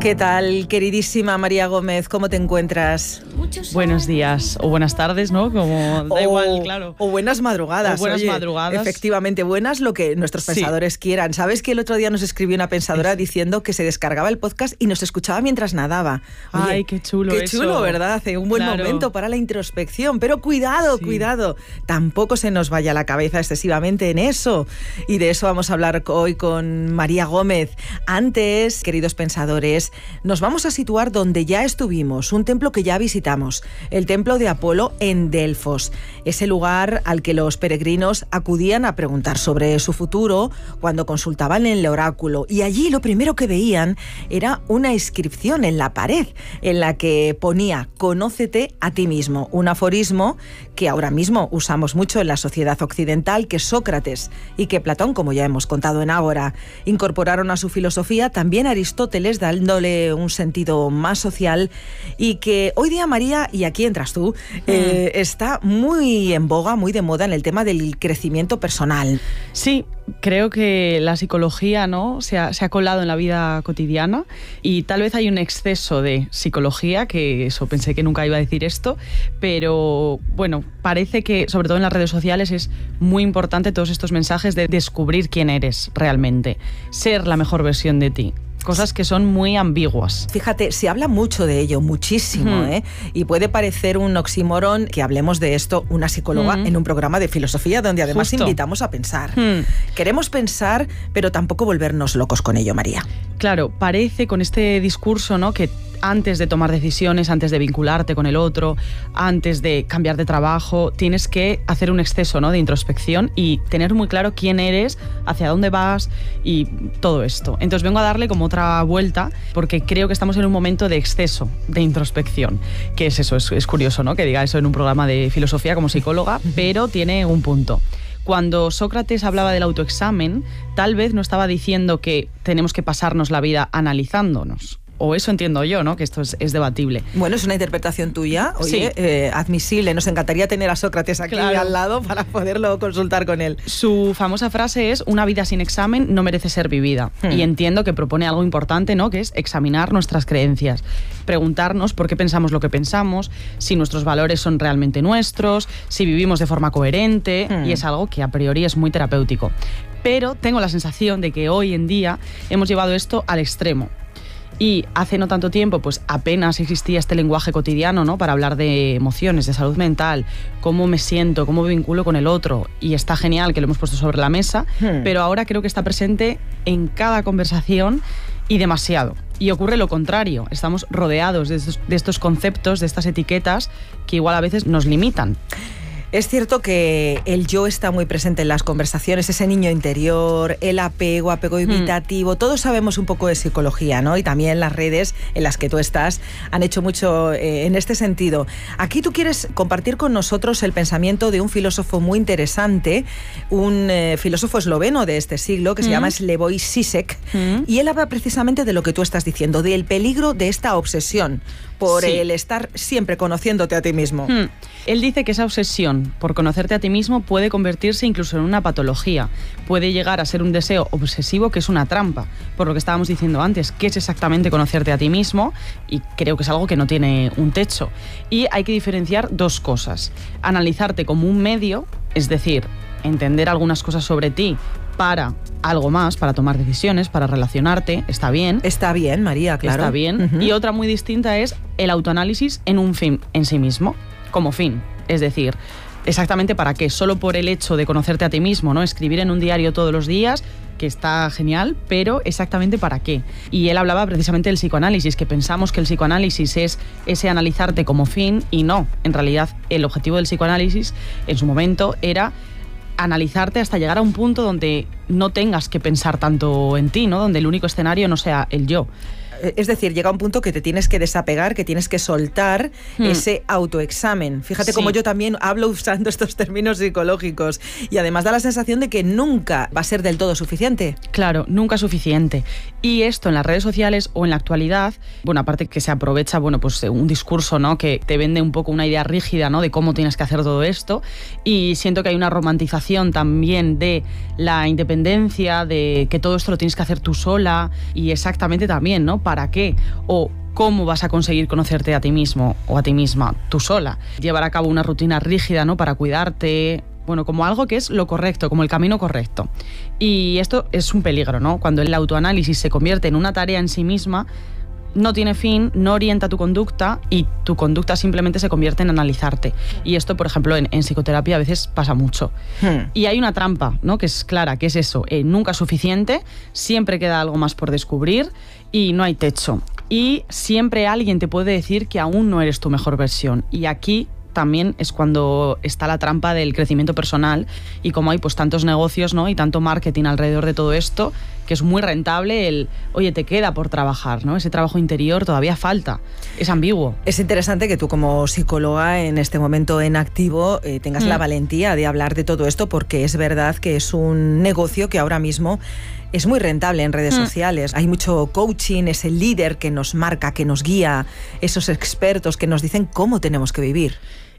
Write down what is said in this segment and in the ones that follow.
¿Qué tal, queridísima María Gómez? ¿Cómo te encuentras? Buenos días o buenas tardes, ¿no? Como da igual, claro. O buenas madrugadas. O buenas Oye, madrugadas. Efectivamente, buenas lo que nuestros pensadores quieran. ¿Sabes que el otro día nos escribió una pensadora diciendo que se descargaba el podcast y nos escuchaba mientras nadaba? Oye, ay, qué chulo eso. Qué chulo, ¿verdad? Hace un buen momento para la introspección. Pero cuidado, cuidado. Tampoco se nos vaya la cabeza excesivamente en eso. Y de eso vamos a hablar hoy con María Gómez. Antes, queridos pensadores, nos vamos a situar donde ya estuvimos, un templo que ya visitamos, el templo de Apolo en Delfos, ese lugar al que los peregrinos acudían a preguntar sobre su futuro cuando consultaban el oráculo. Y allí lo primero que veían era una inscripción en la pared en la que ponía «Conócete a ti mismo», un aforismo que ahora mismo usamos mucho en la sociedad occidental, que Sócrates y que Platón, como ya hemos contado en Ágora, incorporaron a su filosofía, también Aristóteles, dándole un sentido más social, y que hoy día, María, y aquí entras tú, está muy en boga, muy de moda en el tema del crecimiento personal. Sí, creo que la psicología, ¿no?, se ha colado en la vida cotidiana, y tal vez hay un exceso de psicología, que eso, pensé que nunca iba a decir esto, pero bueno, parece que sobre todo en las redes sociales es muy importante todos estos mensajes de descubrir quién eres realmente, ser la mejor versión de ti. Cosas que son muy ambiguas. Fíjate, se habla mucho de ello, muchísimo, y puede parecer un oxímoron que hablemos de esto una psicóloga en un programa de filosofía donde además invitamos a pensar. Queremos pensar, pero tampoco volvernos locos con ello, María. Claro, parece con este discurso, ¿no?, que antes de tomar decisiones, antes de vincularte con el otro, antes de cambiar de trabajo, tienes que hacer un exceso, ¿no?, de introspección y tener muy claro quién eres, hacia dónde vas y todo esto. Entonces vengo a darle como otra vuelta, porque creo que estamos en un momento de exceso de introspección. ¿Qué es eso? Es curioso, ¿no?, que diga eso en un programa de filosofía como psicóloga, pero tiene un punto. Cuando Sócrates hablaba del autoexamen, tal vez no estaba diciendo que tenemos que pasarnos la vida analizándonos. O eso entiendo yo, ¿no?, que esto es debatible. Bueno, es una interpretación tuya, oye, admisible. Nos encantaría tener a Sócrates aquí al lado para poderlo consultar con él. Su famosa frase es: una vida sin examen no merece ser vivida. Y entiendo que propone algo importante, ¿no?, que es examinar nuestras creencias, preguntarnos por qué pensamos lo que pensamos, si nuestros valores son realmente nuestros, si vivimos de forma coherente, y es algo que a priori es muy terapéutico. Pero tengo la sensación de que hoy en día hemos llevado esto al extremo. Y hace no tanto tiempo, pues apenas existía este lenguaje cotidiano, ¿no?, para hablar de emociones, de salud mental, cómo me siento, cómo me vinculo con el otro. Y está genial que lo hemos puesto sobre la mesa, pero ahora creo que está presente en cada conversación y demasiado. Y ocurre lo contrario, estamos rodeados de estos conceptos, de estas etiquetas que igual a veces nos limitan. Es cierto que el yo está muy presente en las conversaciones, ese niño interior, el apego evitativo. Todos sabemos un poco de psicología, ¿no? Y también las redes en las que tú estás han hecho mucho en este sentido. Aquí tú quieres compartir con nosotros el pensamiento de un filósofo muy interesante, un filósofo esloveno de este siglo que se llama Slavoj Žižek, y él habla precisamente de lo que tú estás diciendo, del peligro de esta obsesión por el estar siempre conociéndote a ti mismo. Él dice que esa obsesión por conocerte a ti mismo puede convertirse incluso en una patología. Puede llegar a ser un deseo obsesivo que es una trampa. Por lo que estábamos diciendo antes, ¿qué es exactamente conocerte a ti mismo? Y creo que es algo que no tiene un techo. Y hay que diferenciar dos cosas. Analizarte como un medio, es decir, entender algunas cosas sobre ti para algo más, para tomar decisiones, para relacionarte, está bien. Está bien, María, claro. Está bien. Y otra muy distinta es el autoanálisis en un fin en sí mismo, como fin. Es decir, exactamente para qué, solo por el hecho de conocerte a ti mismo, ¿no? Escribir en un diario todos los días, que está genial, pero exactamente para qué. Y él hablaba precisamente del psicoanálisis, que pensamos que el psicoanálisis es ese analizarte como fin, y no. En realidad, el objetivo del psicoanálisis en su momento era analizarte hasta llegar a un punto donde no tengas que pensar tanto en ti, ¿no?, donde el único escenario no sea el yo. Es decir, llega un punto que te tienes que desapegar, que tienes que soltar ese autoexamen. Fíjate cómo yo también hablo usando estos términos psicológicos, y además da la sensación de que nunca va a ser del todo suficiente. Claro, nunca es suficiente. Y esto en las redes sociales o en la actualidad, bueno, aparte que se aprovecha, bueno, pues un discurso, ¿no?, que te vende un poco una idea rígida, ¿no?, de cómo tienes que hacer todo esto, y siento que hay una romantización también de la independencia, de que todo esto lo tienes que hacer tú sola, y exactamente también, ¿no?, para qué o cómo vas a conseguir conocerte a ti mismo o a ti misma tú sola. Llevar a cabo una rutina rígida, ¿no? Para cuidarte, bueno, como algo que es lo correcto, como el camino correcto. Y esto es un peligro, ¿no? Cuando el autoanálisis se convierte en una tarea en sí misma, no tiene fin, no orienta tu conducta y tu conducta simplemente se convierte en analizarte. Y esto, por ejemplo, en psicoterapia a veces pasa mucho. Y hay una trampa, ¿no? Que es clara, que es eso, nunca es suficiente, siempre queda algo más por descubrir y no hay techo. Y siempre alguien te puede decir que aún no eres tu mejor versión. Y aquí también es cuando está la trampa del crecimiento personal y como hay pues tantos negocios, ¿no? Y tanto marketing alrededor de todo esto, que es muy rentable oye, te queda por trabajar, ¿no? Ese trabajo interior todavía falta, es ambiguo. Es interesante que tú como psicóloga en este momento en activo tengas la valentía de hablar de todo esto, porque es verdad que es un negocio que ahora mismo es muy rentable en redes sociales. Hay mucho coaching, ese líder que nos marca, que nos guía, esos expertos que nos dicen cómo tenemos que vivir.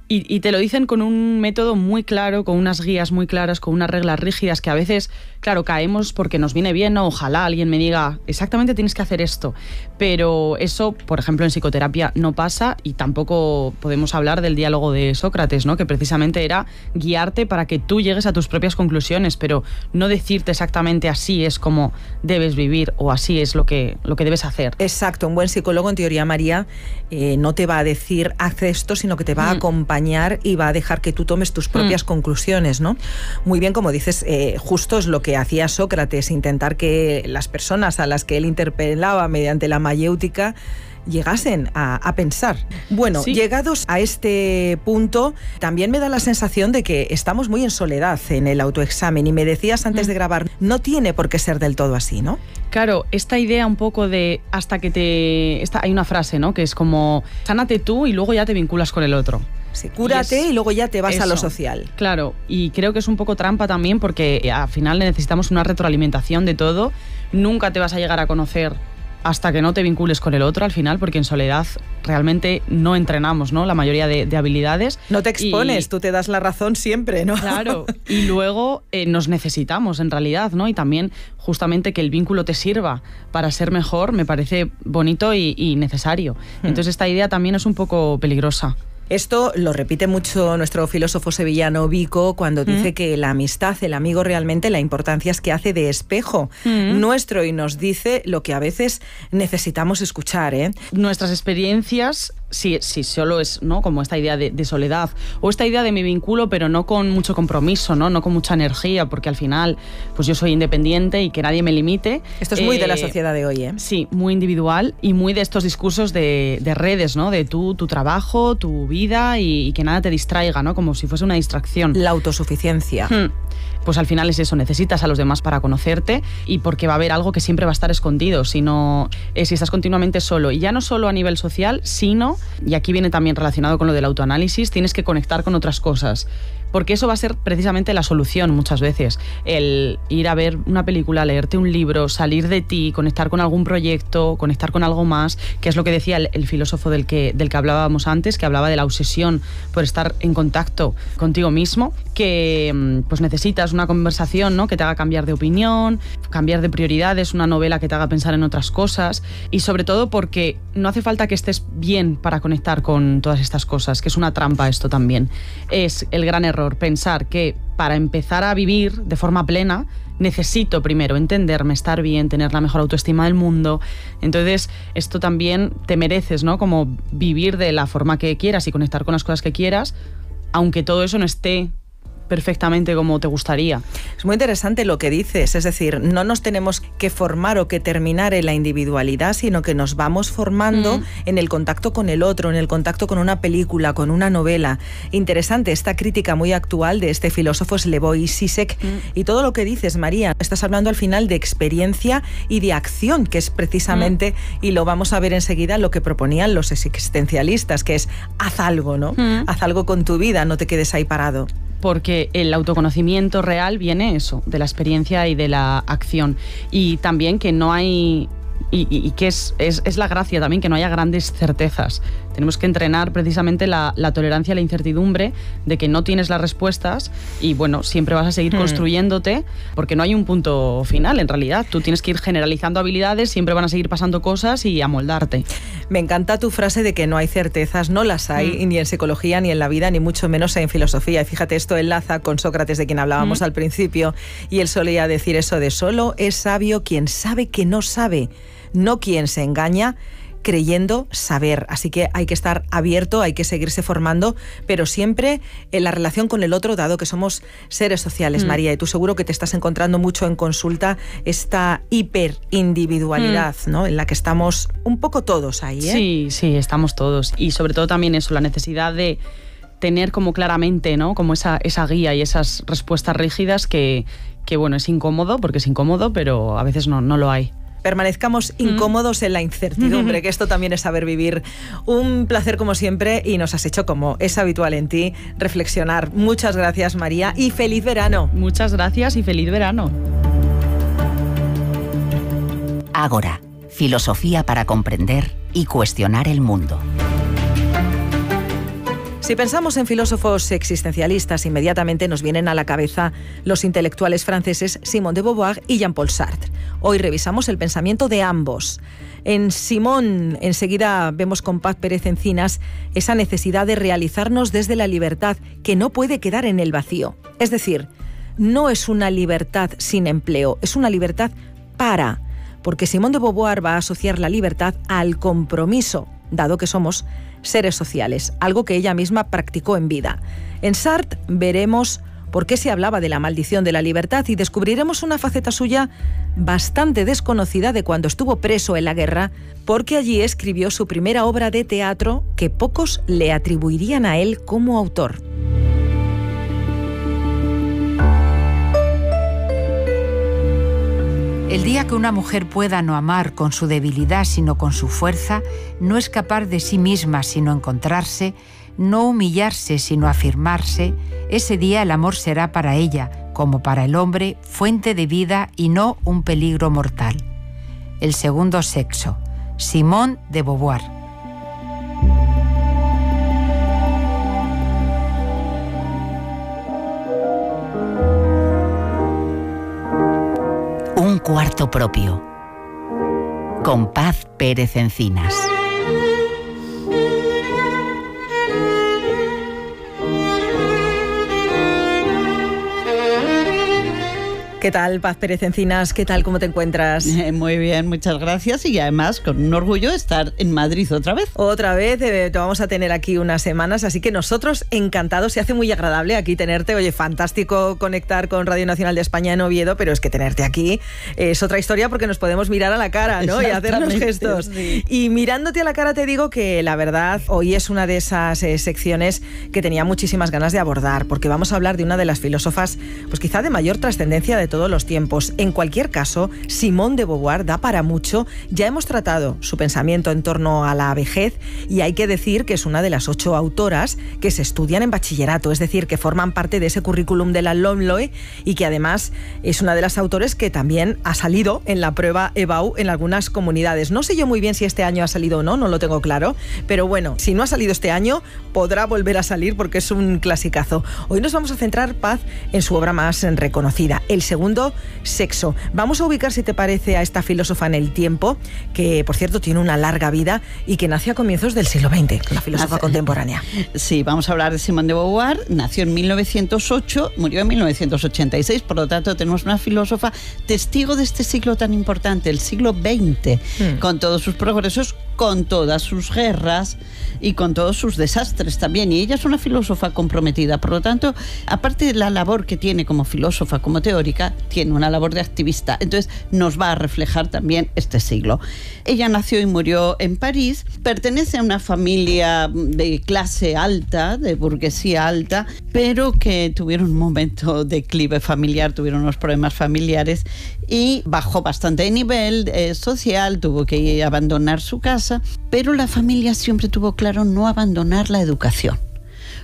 Y te lo dicen con un método muy claro, con unas guías muy claras, con unas reglas rígidas que a veces, claro, caemos porque nos viene bien, ¿no? Ojalá alguien me diga, exactamente tienes que hacer esto. Pero eso, por ejemplo, en psicoterapia no pasa y tampoco podemos hablar del diálogo de Sócrates, ¿no? Que precisamente era guiarte para que tú llegues a tus propias conclusiones, pero no decirte exactamente así es como debes vivir o así es lo que debes hacer. Exacto, un buen psicólogo, en teoría, María, no te va a decir haz esto, sino que te va a acompañar y va a dejar que tú tomes tus propias conclusiones, ¿no? Muy bien, como dices, justo es lo que hacía Sócrates, intentar que las personas a las que él interpelaba mediante la mayéutica llegasen a pensar. Bueno, sí. Llegados a este punto, también me da la sensación de que estamos muy en soledad en el autoexamen, y me decías antes de grabar, no tiene por qué ser del todo así, ¿no? Claro, esta idea un poco de hasta que hay una frase, ¿no? Que es como, sánate tú y luego ya te vinculas con el otro. Sí, cúrate y luego ya te vas a lo social. Claro, y creo que es un poco trampa también porque al final necesitamos una retroalimentación de todo. Nunca te vas a llegar a conocer hasta que no te vincules con el otro al final, porque en soledad realmente no entrenamos, ¿no? La mayoría de habilidades. No te expones, tú te das la razón siempre, ¿no? Claro, y luego nos necesitamos en realidad, ¿no? Y también justamente que el vínculo te sirva para ser mejor me parece bonito y necesario. Entonces esta idea también es un poco peligrosa. Esto lo repite mucho nuestro filósofo sevillano Vico cuando dice que la amistad, el amigo, realmente la importancia es que hace de espejo nuestro y nos dice lo que a veces necesitamos escuchar, ¿eh? Nuestras experiencias, si solo es, ¿no? Como esta idea de soledad o esta idea de mi vínculo, pero no con mucho compromiso, ¿no? Con mucha energía, porque al final pues yo soy independiente y que nadie me limite. Esto es muy de la sociedad de hoy, ¿eh? Sí, muy individual y muy de estos discursos de redes, ¿no? De tu trabajo, tu vida y que nada te distraiga, ¿no? Como si fuese una distracción. La autosuficiencia. Pues al final es eso, necesitas a los demás para conocerte y porque va a haber algo que siempre va a estar escondido, si estás continuamente solo. Y ya no solo a nivel social, sino, y aquí viene también relacionado con lo del autoanálisis, tienes que conectar con otras cosas. Porque eso va a ser precisamente la solución muchas veces. El ir a ver una película, leerte un libro, salir de ti, conectar con algún proyecto, conectar con algo más, que es lo que decía el filósofo del que hablábamos antes, que hablaba de la obsesión por estar en contacto contigo mismo, que pues necesitas una conversación, ¿no? Que te haga cambiar de opinión, cambiar de prioridades, una novela que te haga pensar en otras cosas y sobre todo porque no hace falta que estés bien para conectar con todas estas cosas, que es una trampa esto también. Es el gran error pensar que para empezar a vivir de forma plena necesito primero entenderme, estar bien, tener la mejor autoestima del mundo. Entonces esto también te mereces, ¿no? Como vivir de la forma que quieras y conectar con las cosas que quieras, aunque todo eso no esté perfectamente como te gustaría. Es muy interesante lo que dices, es decir, no nos tenemos que formar o que terminar en la individualidad, sino que nos vamos formando en el contacto con el otro, en el contacto con una película, con una novela. Interesante esta crítica muy actual de este filósofo Slavoj Žižek y todo lo que dices, María. Estás hablando al final de experiencia y de acción, que es precisamente, y lo vamos a ver enseguida, lo que proponían los existencialistas, que es haz algo, ¿no? Haz algo con tu vida, no te quedes ahí parado. Porque el autoconocimiento real viene eso, de la experiencia y de la acción. Y también que no hay... Y que es la gracia también, que no haya grandes certezas. Tenemos que entrenar precisamente la tolerancia a la incertidumbre de que no tienes las respuestas y bueno, siempre vas a seguir construyéndote porque no hay un punto final en realidad. Tú tienes que ir generalizando habilidades, siempre van a seguir pasando cosas y amoldarte. Me encanta tu frase de que no hay certezas, no las hay ni en psicología, ni en la vida, ni mucho menos en filosofía. Y fíjate, esto enlaza con Sócrates, de quien hablábamos al principio, y él solía decir eso de solo es sabio quien sabe que no sabe, no quien se engaña creyendo saber. Así que hay que estar abierto, hay que seguirse formando, pero siempre en la relación con el otro, dado que somos seres sociales, María, y tú seguro que te estás encontrando mucho en consulta esta hiperindividualidad, ¿no? En la que estamos un poco todos ahí, ¿eh? Sí, estamos todos. Y sobre todo también eso, la necesidad de tener como claramente, ¿no? Como esa guía y esas respuestas rígidas que bueno, es incómodo, porque es incómodo, pero a veces no lo hay. Permanezcamos incómodos en la incertidumbre, que esto también es saber vivir. Un placer como siempre, y nos has hecho, como es habitual en ti, reflexionar. Muchas gracias, María, y feliz verano. Muchas gracias y feliz verano. Ágora, filosofía para comprender y cuestionar el mundo. Si pensamos en filósofos existencialistas, inmediatamente nos vienen a la cabeza los intelectuales franceses Simone de Beauvoir y Jean-Paul Sartre. Hoy revisamos el pensamiento de ambos. En Simone, enseguida vemos con Paz Pérez Encinas esa necesidad de realizarnos desde la libertad, que no puede quedar en el vacío. Es decir, no es una libertad sin empleo, es una libertad porque Simone de Beauvoir va a asociar la libertad al compromiso, dado que somos seres sociales, algo que ella misma practicó en vida. En Sartre veremos por qué se hablaba de la maldición de la libertad y descubriremos una faceta suya bastante desconocida de cuando estuvo preso en la guerra, porque allí escribió su primera obra de teatro que pocos le atribuirían a él como autor. El día que una mujer pueda no amar con su debilidad sino con su fuerza, no escapar de sí misma sino encontrarse, no humillarse sino afirmarse, ese día el amor será para ella, como para el hombre, fuente de vida y no un peligro mortal. El segundo sexo. Simone de Beauvoir. Un cuarto propio. Con Paz Pérez Encinas. ¿Qué tal, Paz Pérez Encinas? ¿Qué tal? ¿Cómo te encuentras? Muy bien, muchas gracias, y además con un orgullo estar en Madrid otra vez. Otra vez, te vamos a tener aquí unas semanas, así que nosotros encantados, se hace muy agradable aquí tenerte. Oye, fantástico conectar con Radio Nacional de España en Oviedo, pero es que tenerte aquí es otra historia porque nos podemos mirar a la cara, ¿no? Y hacernos gestos. Sí. Y mirándote a la cara te digo que la verdad hoy es una de esas secciones que tenía muchísimas ganas de abordar, porque vamos a hablar de una de las filósofas, pues quizá de mayor trascendencia de todos los tiempos. En cualquier caso, Simone de Beauvoir da para mucho. Ya hemos tratado su pensamiento en torno a la vejez y hay que decir que es una de las 8 autoras que se estudian en bachillerato, es decir, que forman parte de ese currículum de la LOMLOE y que además es una de las autores que también ha salido en la prueba EBAU en algunas comunidades. No sé yo muy bien si este año ha salido o no, no lo tengo claro, pero bueno, si no ha salido este año, podrá volver a salir porque es un clasicazo. Hoy nos vamos a centrar, Paz, en su obra más reconocida, El segundo sexo. Vamos a ubicar, si te parece, a esta filósofa en el tiempo, que por cierto tiene una larga vida y que nació a comienzos del siglo XX, una filósofa contemporánea. Sí, vamos a hablar de Simone de Beauvoir. Nació en 1908, murió en 1986, por lo tanto tenemos una filósofa testigo de este siglo tan importante, el siglo XX, con todos sus progresos, con todas sus guerras y con todos sus desastres también. Y ella es una filósofa comprometida, por lo tanto, aparte de la labor que tiene como filósofa, como teórica, tiene una labor de activista. Entonces nos va a reflejar también este siglo. Ella nació y murió en París, pertenece a una familia de clase alta, de burguesía alta, pero que tuvieron un momento de declive familiar, tuvieron unos problemas familiares y bajó bastante de nivel social, tuvo que abandonar su casa, pero la familia siempre tuvo claro no abandonar la educación.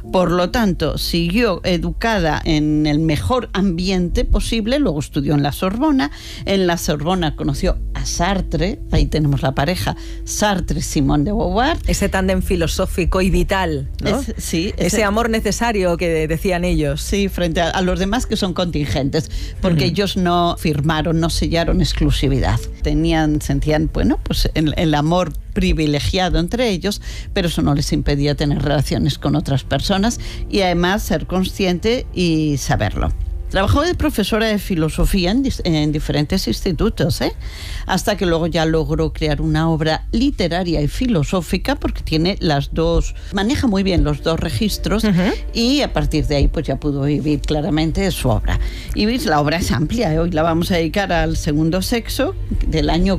Por lo tanto, siguió educada en el mejor ambiente posible, luego estudió en la Sorbona. En la Sorbona conoció a Sartre, ahí tenemos la pareja Sartre-Simone de Beauvoir. Ese tándem filosófico y vital, ¿no? Ese amor necesario que decían ellos. Sí, frente a los demás que son contingentes, porque ellos no firmaron, no sellaron exclusividad. Sentían, bueno, pues el amor privilegiado entre ellos, pero eso no les impedía tener relaciones con otras personas y además ser consciente y saberlo. Trabajó de profesora de filosofía en diferentes institutos, hasta que luego ya logró crear una obra literaria y filosófica, porque tiene maneja muy bien los dos registros, y a partir de ahí pues ya pudo vivir claramente su obra. Y la obra es amplia, hoy la vamos a dedicar al segundo sexo, del año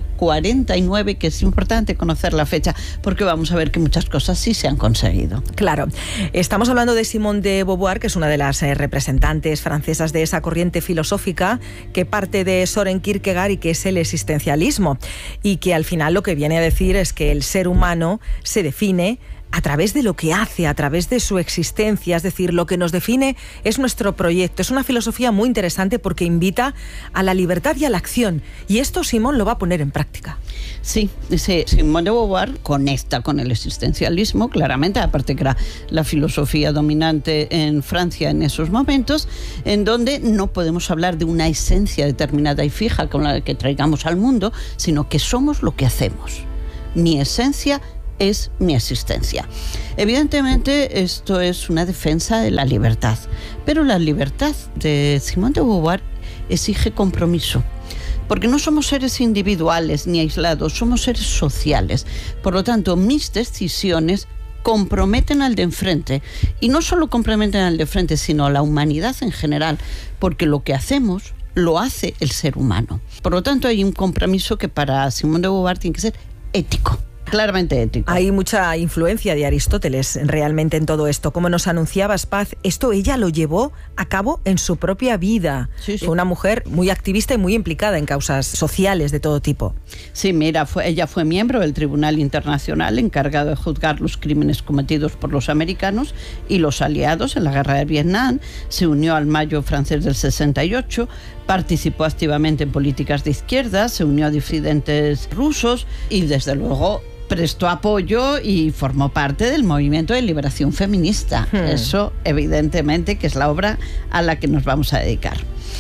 49, que es importante conocer la fecha, porque vamos a ver que muchas cosas sí se han conseguido. Claro. Estamos hablando de Simone de Beauvoir, que es una de las representantes francesas de esa corriente filosófica que parte de Søren Kierkegaard y que es el existencialismo, y que al final lo que viene a decir es que el ser humano se define a través de lo que hace, a través de su existencia, es decir, lo que nos define es nuestro proyecto. Es una filosofía muy interesante porque invita a la libertad y a la acción, y esto Simone lo va a poner en práctica. Sí, Simone de Beauvoir conecta con el existencialismo, claramente, aparte que era la filosofía dominante en Francia en esos momentos, en donde no podemos hablar de una esencia determinada y fija con la que traigamos al mundo, sino que somos lo que hacemos. Mi esencia es mi existencia. Evidentemente esto es una defensa de la libertad, pero la libertad de Simone de Beauvoir exige compromiso, porque no somos seres individuales ni aislados, somos seres sociales. Por lo tanto, mis decisiones comprometen al de enfrente, y no solo comprometen al de enfrente, sino a la humanidad en general, porque lo que hacemos lo hace el ser humano. Por lo tanto, hay un compromiso que para Simone de Beauvoir tiene que ser ético. Claramente ético. Hay mucha influencia de Aristóteles realmente en todo esto. Como nos anunciabas, Paz, esto ella lo llevó a cabo en su propia vida. Sí. Fue una mujer muy activista y muy implicada en causas sociales de todo tipo. Sí, mira, ella fue miembro del Tribunal Internacional encargado de juzgar los crímenes cometidos por los americanos y los aliados en la Guerra de Vietnam. Se unió al Mayo francés del 68, participó activamente en políticas de izquierda, se unió a disidentes rusos y desde luego prestó apoyo y formó parte del movimiento de liberación feminista. Eso evidentemente que es la obra a la que nos vamos a dedicar.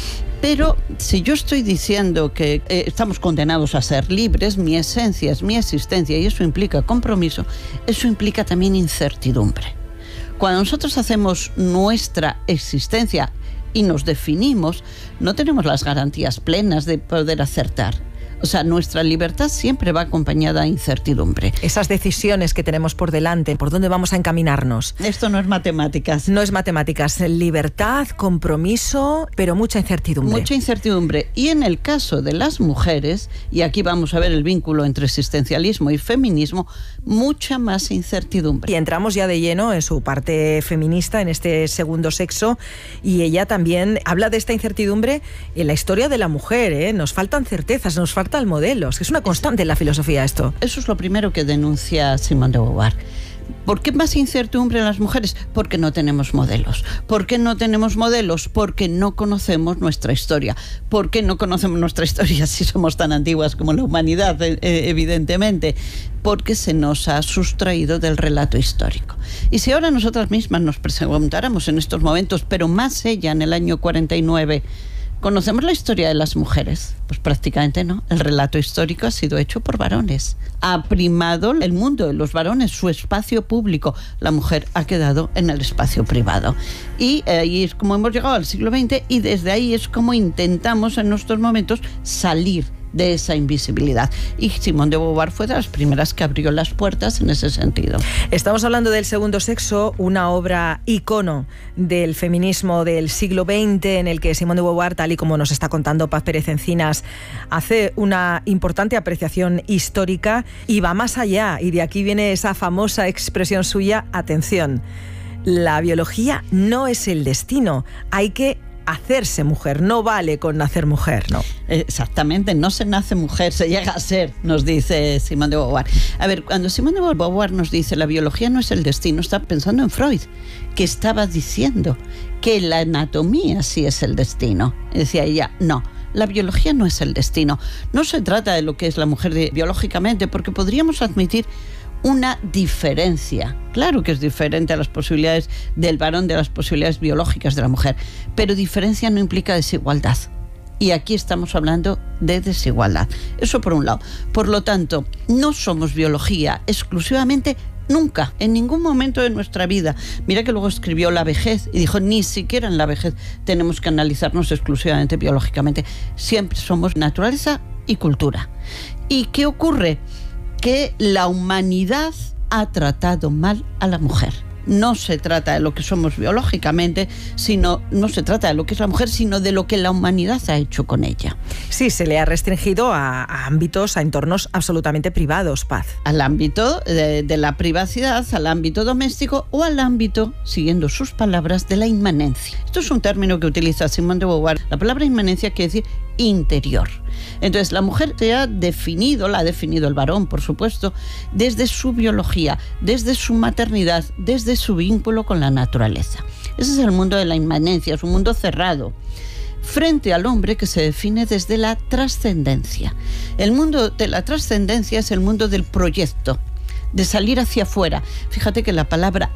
Pero si yo estoy diciendo que estamos condenados a ser libres, mi esencia es mi existencia y eso implica compromiso, eso implica también incertidumbre. Cuando nosotros hacemos nuestra existencia y nos definimos, no tenemos las garantías plenas de poder acertar. O sea, nuestra libertad siempre va acompañada de incertidumbre. Esas decisiones que tenemos por delante, ¿por dónde vamos a encaminarnos? Esto no es matemáticas. No es matemáticas. Libertad, compromiso, pero mucha incertidumbre. Mucha incertidumbre. Y en el caso de las mujeres, y aquí vamos a ver el vínculo entre existencialismo y feminismo, mucha más incertidumbre. Y entramos ya de lleno en su parte feminista, en este segundo sexo, y ella también habla de esta incertidumbre en la historia de la mujer, ¿eh? Nos faltan certezas, nos faltan modelos, que es una constante en la filosofía esto. Eso es lo primero que denuncia Simone de Beauvoir. ¿Por qué más incertidumbre en las mujeres? Porque no tenemos modelos. ¿Por qué no tenemos modelos? Porque no conocemos nuestra historia. ¿Por qué no conocemos nuestra historia si somos tan antiguas como la humanidad, evidentemente? Porque se nos ha sustraído del relato histórico. Y si ahora nosotras mismas nos preguntáramos en estos momentos, pero más ella en el año 49, ¿conocemos la historia de las mujeres? Pues prácticamente no. El relato histórico ha sido hecho por varones. Ha primado el mundo de los varones, su espacio público. La mujer ha quedado en el espacio privado. Y ahí es como hemos llegado al siglo XX y desde ahí es como intentamos en nuestros momentos salir de esa invisibilidad. Y Simone de Beauvoir fue de las primeras que abrió las puertas en ese sentido. Estamos hablando del segundo sexo, una obra icono del feminismo del siglo XX, en el que Simone de Beauvoir, tal y como nos está contando Paz Pérez Encinas, hace una importante apreciación histórica y va más allá. Y de aquí viene esa famosa expresión suya, atención, la biología no es el destino, hay que hacerse mujer, no vale con nacer mujer, ¿no? Exactamente, no se nace mujer, se llega a ser, nos dice Simone de Beauvoir. A ver, cuando Simone de Beauvoir nos dice la biología no es el destino, está pensando en Freud, que estaba diciendo que la anatomía sí es el destino. Y decía ella, no, la biología no es el destino. No se trata de lo que es la mujer biológicamente, porque podríamos admitir una diferencia. Claro que es diferente a las posibilidades del varón de las posibilidades biológicas de la mujer, pero diferencia no implica desigualdad. Y aquí estamos hablando de desigualdad. Eso por un lado. Por lo tanto, no somos biología exclusivamente nunca, en ningún momento de nuestra vida. Mira que luego escribió La vejez y dijo, ni siquiera en la vejez tenemos que analizarnos exclusivamente biológicamente. Siempre somos naturaleza y cultura. ¿Y qué ocurre? Que la humanidad ha tratado mal a la mujer. No se trata de lo que somos biológicamente, no se trata de lo que es la mujer, sino de lo que la humanidad ha hecho con ella. Sí, se le ha restringido a ámbitos, a entornos absolutamente privados, Paz. Al ámbito de la privacidad, al ámbito doméstico o al ámbito, siguiendo sus palabras, de la inmanencia. Esto es un término que utiliza Simone de Beauvoir. La palabra inmanencia quiere decir interior. Entonces la mujer la ha definido el varón, por supuesto, desde su biología, desde su maternidad, desde su vínculo con la naturaleza. Ese es el mundo de la inmanencia, es un mundo cerrado, frente al hombre que se define desde la trascendencia. El mundo de la trascendencia es el mundo del proyecto, de salir hacia afuera. Fíjate que la palabra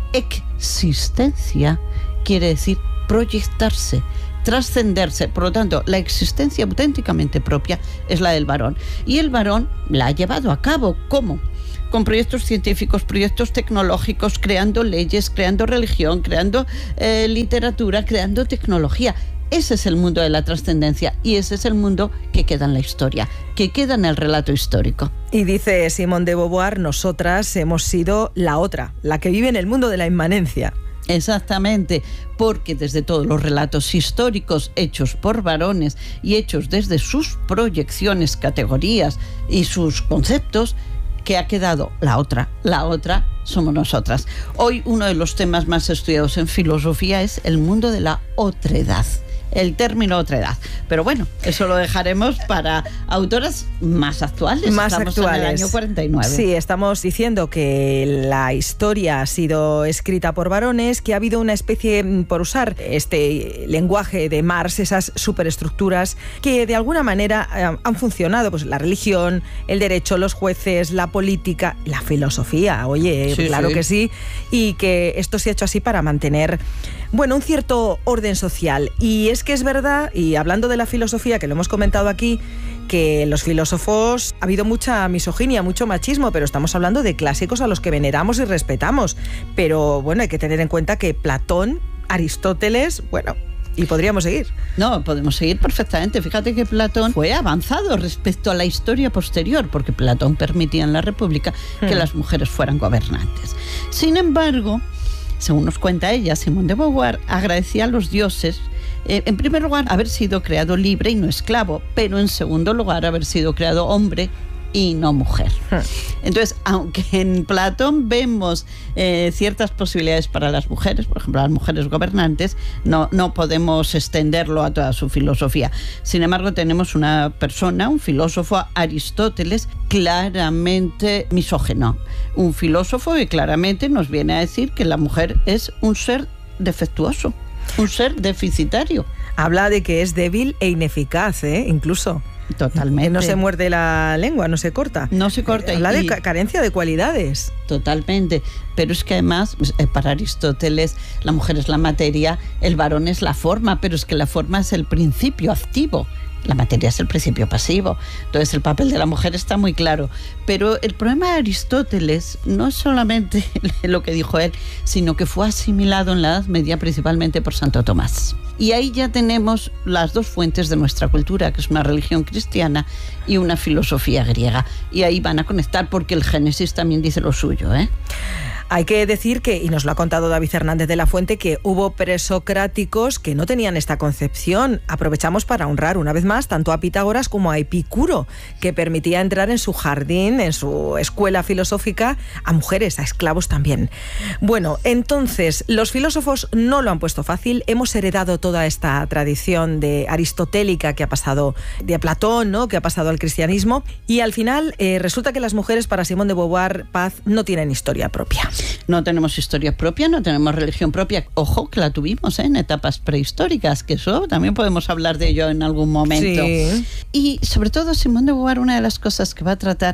existencia quiere decir proyectarse, trascenderse. Por lo tanto, la existencia auténticamente propia es la del varón. Y el varón la ha llevado a cabo. ¿Cómo? Con proyectos científicos, proyectos tecnológicos, creando leyes, creando religión, creando literatura, creando tecnología. Ese es el mundo de la trascendencia y ese es el mundo que queda en la historia, que queda en el relato histórico. Y dice Simone de Beauvoir, nosotras hemos sido la otra, la que vive en el mundo de la inmanencia. Exactamente, porque desde todos los relatos históricos hechos por varones y hechos desde sus proyecciones, categorías y sus conceptos, que ha quedado la otra somos nosotras. Hoy uno de los temas más estudiados en filosofía es el mundo de la otredad. El término otredad. Pero bueno, eso lo dejaremos para autoras más actuales. Estamos en el año 49. Sí, estamos diciendo que la historia ha sido escrita por varones, que ha habido una especie, por usar este lenguaje de Marx, esas superestructuras que de alguna manera han funcionado, pues la religión, el derecho, los jueces, la política, la filosofía, oye, sí, claro, sí, que sí, y que esto se ha hecho así para mantener, bueno, un cierto orden social. Y es que es verdad, y hablando de la filosofía, que lo hemos comentado aquí, que los filósofos ha habido mucha misoginia, mucho machismo, pero estamos hablando de clásicos a los que veneramos y respetamos. Pero bueno, hay que tener en cuenta que Platón, Aristóteles, bueno, y podríamos seguir. No, podemos seguir perfectamente. Fíjate que Platón fue avanzado respecto a la historia posterior, porque Platón permitía en la República que las mujeres fueran gobernantes. Sin embargo, según nos cuenta ella, Simone de Beauvoir agradecía a los dioses, en primer lugar, haber sido creado libre y no esclavo, pero en segundo lugar, haber sido creado hombre y no mujer. Entonces, aunque en Platón vemos ciertas posibilidades para las mujeres, por ejemplo, las mujeres gobernantes, no podemos extenderlo a toda su filosofía. Sin embargo, tenemos una persona, un filósofo, Aristóteles, claramente misógino. Un filósofo que claramente nos viene a decir que la mujer es un ser defectuoso, un ser deficitario. Habla de que es débil e ineficaz, incluso. Totalmente. No se muerde la lengua, no se corta. No se corta. Habla de carencia de cualidades. Totalmente. Pero es que además, para Aristóteles, la mujer es la materia, el varón es la forma, pero es que la forma es el principio activo. La materia es el principio pasivo. Entonces el papel de la mujer está muy claro. Pero el problema de Aristóteles no es solamente lo que dijo él, sino que fue asimilado en la Edad Media principalmente por Santo Tomás. Y ahí ya tenemos las dos fuentes de nuestra cultura, que es una religión cristiana y una filosofía griega. Y ahí van a conectar porque el Génesis también dice lo suyo, Hay que decir que, y nos lo ha contado David Hernández de la Fuente, que hubo presocráticos que no tenían esta concepción. Aprovechamos para honrar una vez más tanto a Pitágoras como a Epicuro, que permitía entrar en su jardín, en su escuela filosófica, a mujeres, a esclavos también. Bueno, entonces, los filósofos no lo han puesto fácil. Hemos heredado toda esta tradición de aristotélica que ha pasado, de Platón, ¿no?, que ha pasado al cristianismo, y al final resulta que las mujeres, para Simone de Beauvoir, Paz, no tienen historia propia. No tenemos historia propia, no tenemos religión propia. Ojo, que la tuvimos en etapas prehistóricas, que eso también podemos hablar de ello en algún momento. Sí. Y sobre todo, Simone de Beauvoir, una de las cosas que va a tratar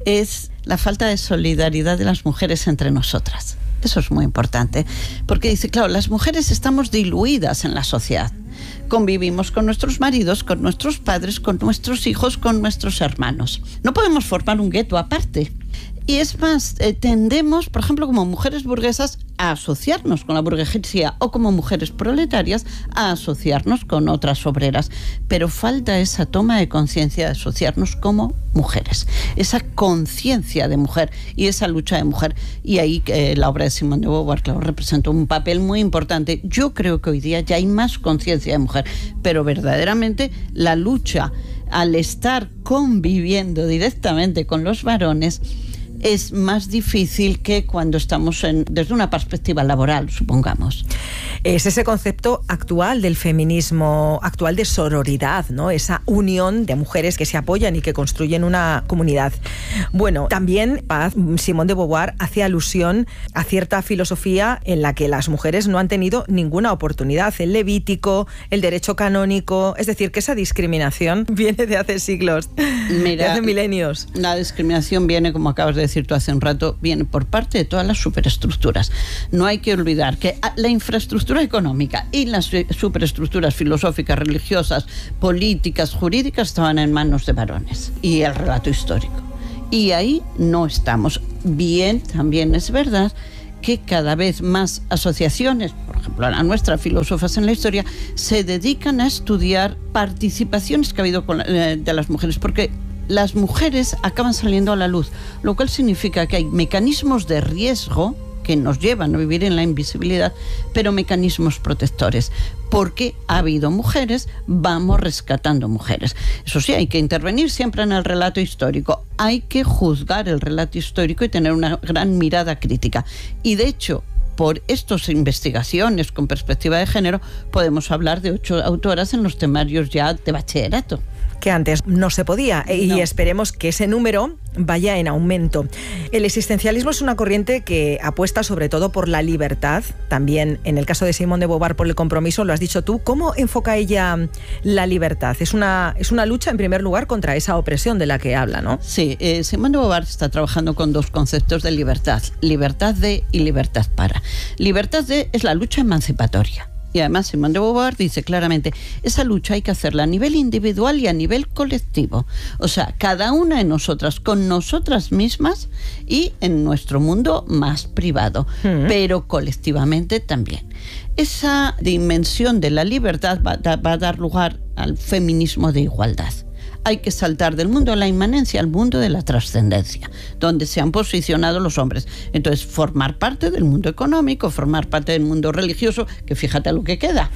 es la falta de solidaridad de las mujeres entre nosotras. Eso es muy importante, porque dice, claro, las mujeres estamos diluidas en la sociedad. Convivimos con nuestros maridos, con nuestros padres, con nuestros hijos, con nuestros hermanos. No podemos formar un gueto aparte. Y es más, tendemos, por ejemplo, como mujeres burguesas, a asociarnos con la burguesía, o como mujeres proletarias a asociarnos con otras obreras. Pero falta esa toma de conciencia de asociarnos como mujeres, esa conciencia de mujer y esa lucha de mujer. Y ahí la obra de Simone de Beauvoir, claro, representa un papel muy importante. Yo creo que hoy día ya hay más conciencia de mujer, pero verdaderamente la lucha al estar conviviendo directamente con los varones es más difícil que cuando estamos desde una perspectiva laboral, supongamos. Es ese concepto actual del feminismo, actual de sororidad, ¿no? Esa unión de mujeres que se apoyan y que construyen una comunidad. Bueno, también Paz, Simone de Beauvoir hace alusión a cierta filosofía en la que las mujeres no han tenido ninguna oportunidad. El levítico, el derecho canónico, es decir, que esa discriminación viene de hace siglos, de hace milenios. La discriminación viene, como acabas de decir tú hace un rato, viene por parte de todas las superestructuras. No hay que olvidar que la infraestructura económica y las superestructuras filosóficas, religiosas, políticas, jurídicas estaban en manos de varones, y el relato histórico. Y ahí no estamos. Bien, también es verdad que cada vez más asociaciones, por ejemplo la nuestra, Filósofas en la Historia, se dedican a estudiar participaciones que ha habido de las mujeres, porque las mujeres acaban saliendo a la luz, lo cual significa que hay mecanismos de riesgo que nos llevan a vivir en la invisibilidad, pero mecanismos protectores. Porque ha habido mujeres, vamos rescatando mujeres. Eso sí, hay que intervenir siempre en el relato histórico. Hay que juzgar el relato histórico y tener una gran mirada crítica. Y de hecho, por estas investigaciones con perspectiva de género, podemos hablar de 8 autoras en los temarios ya de bachillerato. Que antes no se podía, y esperemos que ese número vaya en aumento. El existencialismo es una corriente que apuesta sobre todo por la libertad, también en el caso de Simone de Beauvoir por el compromiso, lo has dicho tú. ¿Cómo enfoca ella la libertad? Es una lucha, en primer lugar, contra esa opresión de la que habla, ¿no? Sí, Simone de Beauvoir está trabajando con 2 conceptos de libertad: libertad de y libertad para. Libertad de es la lucha emancipatoria. Y además Simone de Beauvoir dice claramente, esa lucha hay que hacerla a nivel individual y a nivel colectivo. O sea, cada una de nosotras, con nosotras mismas y en nuestro mundo más privado, pero colectivamente también. Esa dimensión de la libertad va a dar lugar al feminismo de igualdad. Hay que saltar del mundo de la inmanencia al mundo de la trascendencia, donde se han posicionado los hombres. Entonces, formar parte del mundo económico, formar parte del mundo religioso, que fíjate lo que queda,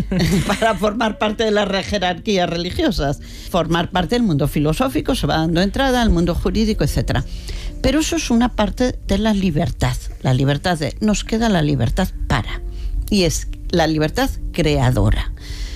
para formar parte de las jerarquías religiosas. Formar parte del mundo filosófico, se va dando entrada al mundo jurídico, etc. Pero eso es una parte de la libertad. La libertad nos queda la libertad para. Y es la libertad creadora.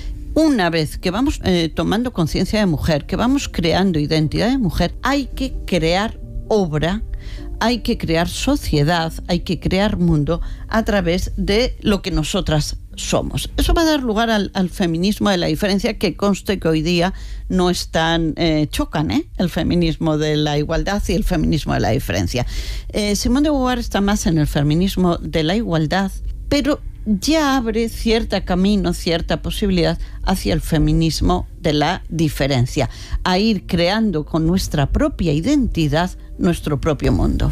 Una vez que vamos tomando conciencia de mujer, que vamos creando identidad de mujer, hay que crear obra, hay que crear sociedad, hay que crear mundo a través de lo que nosotras somos. Eso va a dar lugar al feminismo de la diferencia, que conste que hoy día no están, chocan, el feminismo de la igualdad y el feminismo de la diferencia. Simone de Beauvoir está más en el feminismo de la igualdad, pero ya abre cierto camino, cierta posibilidad hacia el feminismo de la diferencia, a ir creando con nuestra propia identidad nuestro propio mundo.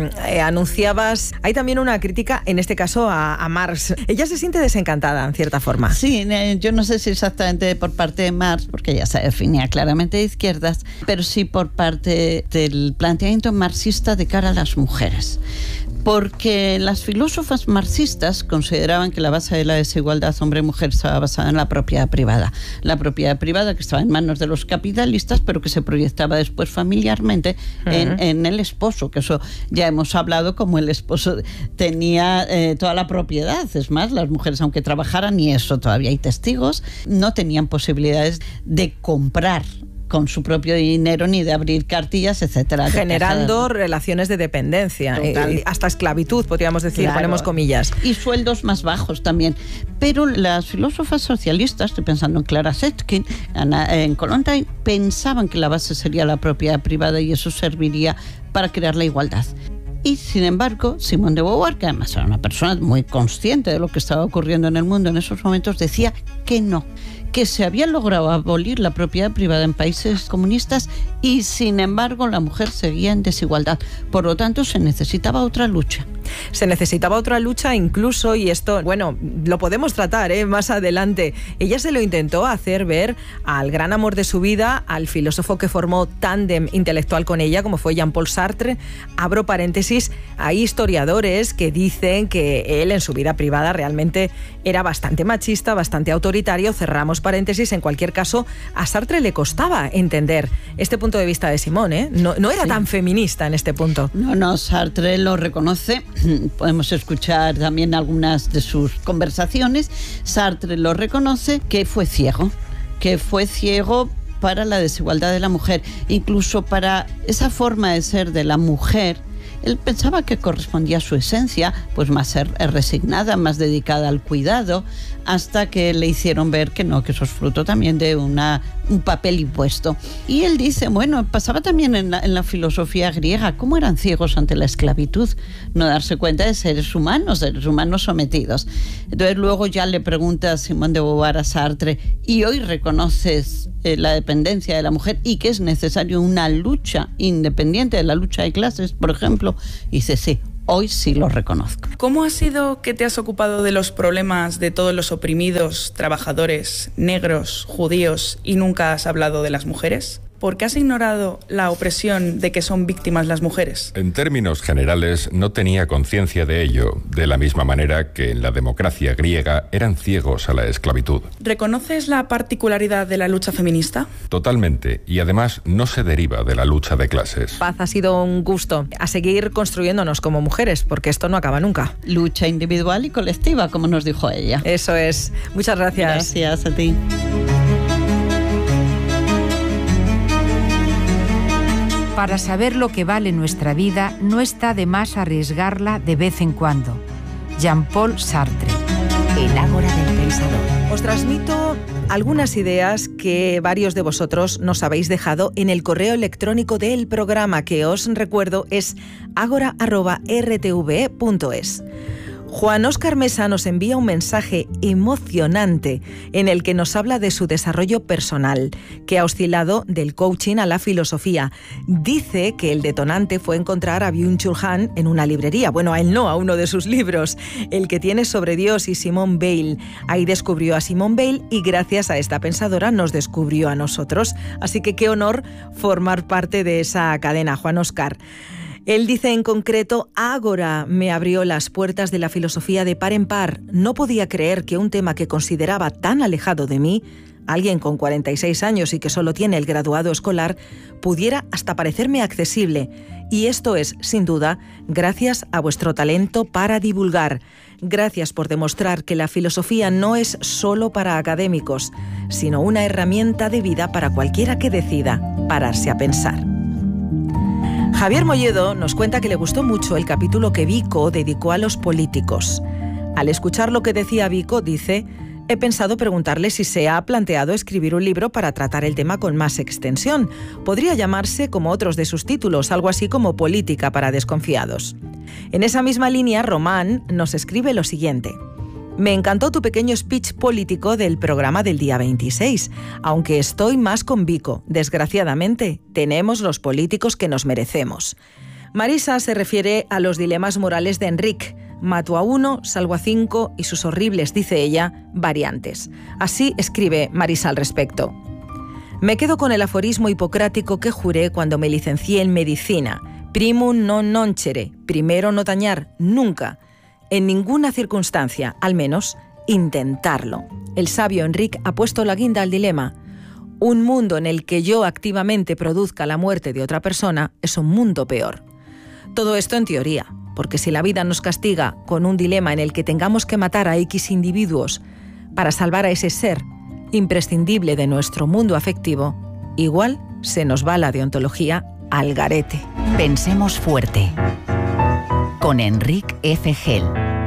Anunciabas, hay también una crítica, en este caso a Marx. Ella se siente desencantada, en cierta forma. Sí, yo no sé si exactamente por parte de Marx, porque ella se definía claramente de izquierdas, pero sí por parte del planteamiento marxista de cara a las mujeres. Porque las filósofas marxistas consideraban que la base de la desigualdad hombre-mujer estaba basada en la propiedad privada. La propiedad privada que estaba en manos de los capitalistas, pero que se proyectaba después familiarmente en el esposo, que eso ya hemos hablado, como el esposo tenía toda la propiedad. Es más, las mujeres, aunque trabajaran, y eso todavía hay testigos, no tenían posibilidades de comprar con su propio dinero, ni de abrir cartillas, etcétera. Generando relaciones de dependencia, hasta esclavitud, podríamos decir, claro, ponemos comillas. Y sueldos más bajos también. Pero las filósofas socialistas, estoy pensando en Clara Zetkin, en Kollontai, pensaban que la base sería la propiedad privada y eso serviría para crear la igualdad. Y, sin embargo, Simone de Beauvoir, que además era una persona muy consciente de lo que estaba ocurriendo en el mundo en esos momentos, decía que no, que se había logrado abolir la propiedad privada en países comunistas y, sin embargo, la mujer seguía en desigualdad. Por lo tanto, se necesitaba otra lucha. Se necesitaba otra lucha incluso, y esto, bueno, lo podemos tratar más adelante. Ella se lo intentó hacer ver al gran amor de su vida, al filósofo que formó tándem intelectual con ella, como fue Jean-Paul Sartre. Abro paréntesis, hay historiadores que dicen que él en su vida privada realmente era bastante machista, bastante autoritario. Cerramos paréntesis. En cualquier caso, a Sartre le costaba entender este punto de vista de Simone, no era tan feminista en este punto. No, Sartre lo reconoce. Podemos escuchar también algunas de sus conversaciones. Sartre lo reconoce, que fue ciego para la desigualdad de la mujer, incluso para esa forma de ser de la mujer. Él pensaba que correspondía a su esencia, pues más resignada, más dedicada al cuidado, hasta que le hicieron ver que no, que eso es fruto también de un papel impuesto. Y él dice, bueno, pasaba también en la filosofía griega, cómo eran ciegos ante la esclavitud, no darse cuenta de seres humanos sometidos. Entonces luego ya le pregunta a Simone de Beauvoir a Sartre, ¿y hoy reconoces la dependencia de la mujer y que es necesario una lucha independiente de la lucha de clases, por ejemplo? Y dice, sí, hoy sí lo reconozco. ¿Cómo ha sido que te has ocupado de los problemas de todos los oprimidos, trabajadores, negros, judíos, y nunca has hablado de las mujeres? ¿Por qué has ignorado la opresión de que son víctimas las mujeres? En términos generales, no tenía conciencia de ello, de la misma manera que en la democracia griega eran ciegos a la esclavitud. ¿Reconoces la particularidad de la lucha feminista? Totalmente, y además no se deriva de la lucha de clases. Paz, ha sido un gusto. A seguir construyéndonos como mujeres, porque esto no acaba nunca. Lucha individual y colectiva, como nos dijo ella. Eso es. Muchas gracias. Gracias a ti. Para saber lo que vale nuestra vida, no está de más arriesgarla de vez en cuando. Jean-Paul Sartre. El Ágora del Pensador. Os transmito algunas ideas que varios de vosotros nos habéis dejado en el correo electrónico del programa, que os recuerdo es agora@rtve.es. Juan Óscar Mesa nos envía un mensaje emocionante en el que nos habla de su desarrollo personal, que ha oscilado del coaching a la filosofía. Dice que el detonante fue encontrar a Byung-Chul Han en una librería. Bueno, a él no, a uno de sus libros, el que tiene sobre Dios y Simone Weil. Ahí descubrió a Simone Weil y gracias a esta pensadora nos descubrió a nosotros. Así que qué honor formar parte de esa cadena, Juan Óscar. Él dice en concreto, Ágora me abrió las puertas de la filosofía de par en par. No podía creer que un tema que consideraba tan alejado de mí, alguien con 46 años y que solo tiene el graduado escolar, pudiera hasta parecerme accesible. Y esto es, sin duda, gracias a vuestro talento para divulgar. Gracias por demostrar que la filosofía no es solo para académicos, sino una herramienta de vida para cualquiera que decida pararse a pensar. Javier Molledo nos cuenta que le gustó mucho el capítulo que Vico dedicó a los políticos. Al escuchar lo que decía Vico, dice: he pensado preguntarle si se ha planteado escribir un libro para tratar el tema con más extensión. Podría llamarse como otros de sus títulos, algo así como Política para desconfiados. En esa misma línea, Román nos escribe lo siguiente: me encantó tu pequeño speech político del programa del día 26, aunque estoy más con Vico. Desgraciadamente, tenemos los políticos que nos merecemos. Marisa se refiere a los dilemas morales de Enric. Mato a uno, salvo a 5 y sus horribles, dice ella, variantes. Así escribe Marisa al respecto. Me quedo con el aforismo hipocrático que juré cuando me licencié en medicina. Primum non noncere, primero no dañar, nunca, en ninguna circunstancia, al menos, intentarlo. El sabio Enric ha puesto la guinda al dilema. Un mundo en el que yo activamente produzca la muerte de otra persona es un mundo peor. Todo esto en teoría, porque si la vida nos castiga con un dilema en el que tengamos que matar a X individuos para salvar a ese ser imprescindible de nuestro mundo afectivo, igual se nos va la deontología al garete. Pensemos fuerte. Con Enric F. Gel.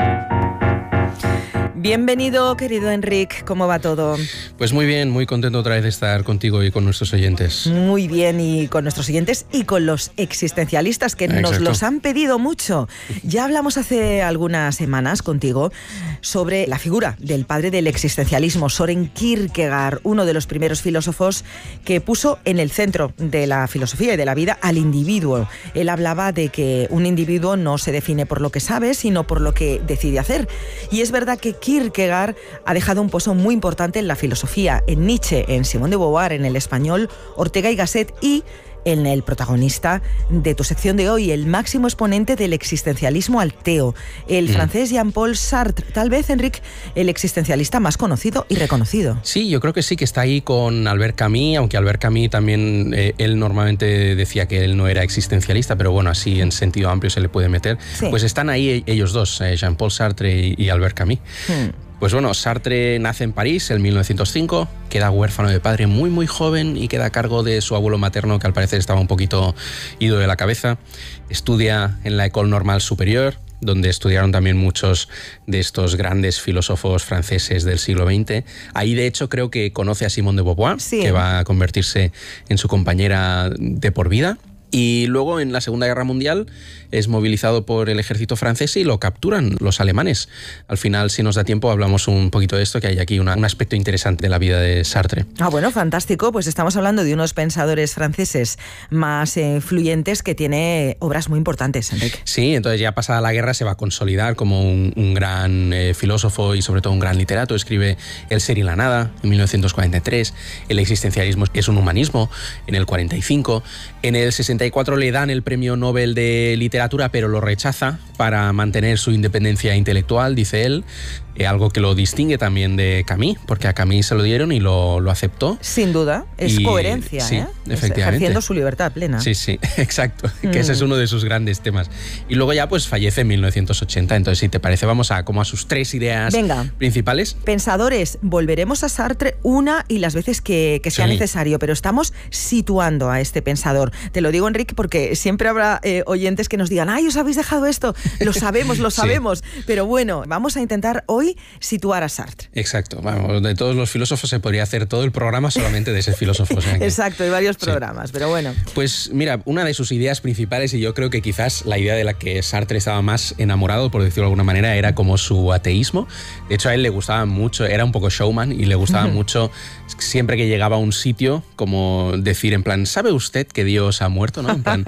Bienvenido, querido Enric, ¿cómo va todo? Pues muy bien, muy contento otra vez de estar contigo y con nuestros oyentes. Muy bien, y con nuestros oyentes y con los existencialistas que nos los han pedido mucho. Ya hablamos hace algunas semanas contigo sobre la figura del padre del existencialismo, Søren Kierkegaard, uno de los primeros filósofos que puso en el centro de la filosofía y de la vida al individuo. Él hablaba de que un individuo no se define por lo que sabe, sino por lo que decide hacer. Y es verdad que Kierkegaard ha dejado un pozo muy importante en la filosofía, en Nietzsche, en Simone de Beauvoir, en el español Ortega y Gasset y en el protagonista de tu sección de hoy, el máximo exponente del existencialismo ateo, el francés Jean-Paul Sartre, tal vez, Enric, el existencialista más conocido y reconocido. Sí, yo creo que sí, que está ahí con Albert Camus, aunque Albert Camus también, él normalmente decía que él no era existencialista, pero bueno, así en sentido amplio se le puede meter. Sí. Pues están ahí ellos dos, Jean-Paul Sartre y Albert Camus. Pues bueno, Sartre nace en París en 1905, queda huérfano de padre muy muy joven y queda a cargo de su abuelo materno, que al parecer estaba un poquito ido de la cabeza. Estudia en la École Normale Supérieure, donde estudiaron también muchos de estos grandes filósofos franceses del siglo XX. Ahí, de hecho, creo que conoce a Simone de Beauvoir, sí, que va a convertirse en su compañera de por vida. Y luego, en la Segunda Guerra Mundial, es movilizado por el ejército francés y lo capturan los alemanes. Al final, si nos da tiempo, hablamos un poquito de esto, que hay aquí un aspecto interesante de la vida de Sartre. Ah, bueno, fantástico. Pues estamos hablando de unos pensadores franceses más influyentes que tiene obras muy importantes, Enric. Sí, entonces ya pasada la guerra se va a consolidar como un gran filósofo y sobre todo un gran literato. Escribe El ser y la nada en 1943, El existencialismo es un humanismo en el 45, en el 64 le dan el premio Nobel de literatura, pero lo rechaza para mantener su independencia intelectual, dice él, algo que lo distingue también de Camus, porque a Camus se lo dieron y lo aceptó. Sin duda, es coherencia, sí, efectivamente. Ejerciendo su libertad plena. Sí, sí, exacto, que ese es uno de sus grandes temas. Y luego ya pues fallece en 1980, entonces si te parece vamos a como a sus tres ideas principales. Pensadores, volveremos a Sartre una y las veces que sea necesario, pero estamos situando a este pensador. Te lo digo, Enrique, porque siempre habrá oyentes que nos digan, ¡ay, os habéis dejado esto! Lo sabemos, pero bueno, vamos a intentar hoy situar a Sartre. Exacto, vamos, de todos los filósofos se podría hacer todo el programa solamente de ese filósofo. O sea que... Exacto, hay varios programas, pero bueno. Pues mira, una de sus ideas principales, y yo creo que quizás la idea de la que Sartre estaba más enamorado, por decirlo de alguna manera, era como su ateísmo. De hecho, a él le gustaba mucho, era un poco showman y le gustaba mucho siempre que llegaba a un sitio, como decir en plan, ¿sabe usted que Dios ha muerto? ¿No? En plan,